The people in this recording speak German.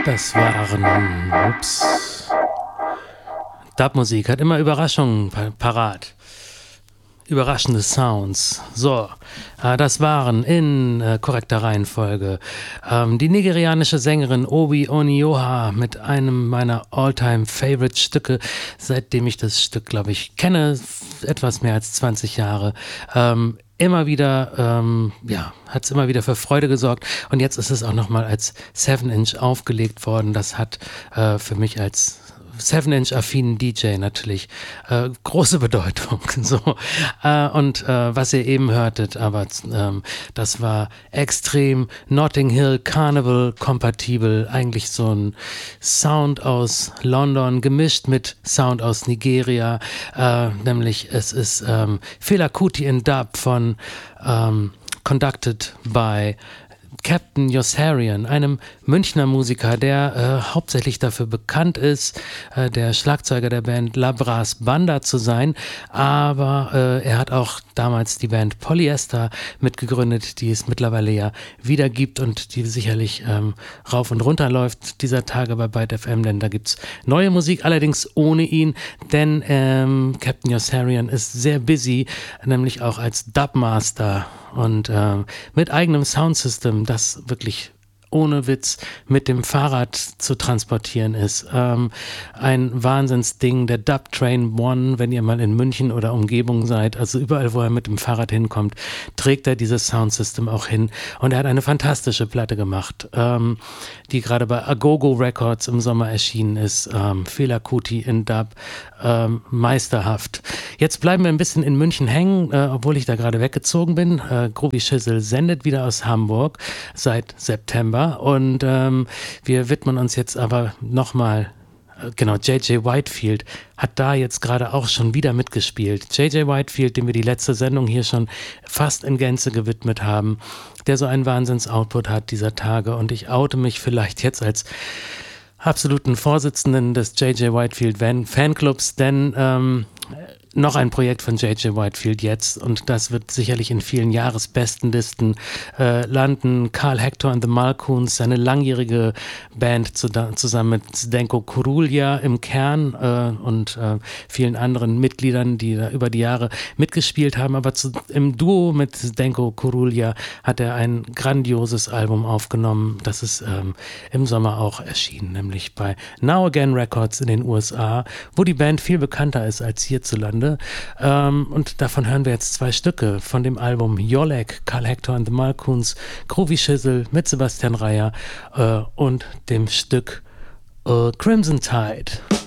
Das waren, Dub-Musik hat immer Überraschungen parat. Überraschende Sounds. So, das waren in korrekter Reihenfolge die nigerianische Sängerin Obi Onioha mit einem meiner All-Time-Favorite-Stücke, seitdem ich das Stück, glaube ich, kenne, etwas mehr als 20 Jahre. Immer wieder, hat es immer wieder für Freude gesorgt und jetzt ist es auch nochmal als 7-Inch aufgelegt worden. Das hat für mich als 7-Inch-affinen DJ natürlich große Bedeutung. So. Und was ihr eben hörtet, aber das war extrem Notting Hill Carnival kompatibel, eigentlich so ein Sound aus London gemischt mit Sound aus Nigeria, nämlich es ist Fela Kuti in Dub von Conducted by Captain Yossarian, einem Münchner Musiker, der hauptsächlich dafür bekannt ist, der Schlagzeuger der Band Labras Banda zu sein, aber er hat auch damals die Band Polyester mitgegründet, die es mittlerweile ja wieder gibt und die sicherlich rauf und runter läuft dieser Tage bei Byte FM, denn da gibt's neue Musik, allerdings ohne ihn, denn Captain Yossarian ist sehr busy, nämlich auch als Dubmaster und mit eigenem Soundsystem, das wirklich ohne Witz mit dem Fahrrad zu transportieren ist. Ein Wahnsinnsding, der Dub Train One, wenn ihr mal in München oder Umgebung seid, also überall, wo er mit dem Fahrrad hinkommt, trägt er dieses Soundsystem auch hin. Und er hat eine fantastische Platte gemacht, die gerade bei Agogo Records im Sommer erschienen ist. Fela Kuti in Dub, meisterhaft. Jetzt bleiben wir ein bisschen in München hängen, obwohl ich da gerade weggezogen bin. Groovy Schissel sendet wieder aus Hamburg seit September. Und wir widmen uns jetzt aber nochmal, genau, J.J. Whitefield hat da jetzt gerade auch schon wieder mitgespielt. J.J. Whitefield, dem wir die letzte Sendung hier schon fast in Gänze gewidmet haben, der so einen Wahnsinns-Output hat dieser Tage. Und ich oute mich vielleicht jetzt als absoluten Vorsitzenden des J.J. Whitefield Fanclubs, denn noch ein Projekt von J.J. Whitefield jetzt und das wird sicherlich in vielen Jahresbestenlisten landen. Carl Hector and the Malcoons, seine langjährige Band zusammen mit Zdenko Kurulja im Kern und vielen anderen Mitgliedern, die da über die Jahre mitgespielt haben, aber im Duo mit Zdenko Kurulja hat er ein grandioses Album aufgenommen, das ist im Sommer auch erschienen, nämlich bei Now Again Records in den USA, wo die Band viel bekannter ist als hierzulande. Und davon hören wir jetzt 2 Stücke von dem Album Jolek, Carl Hector and the Malcoons, Groovy Schissel mit Sebastian Reyer und dem Stück Crimson Tide.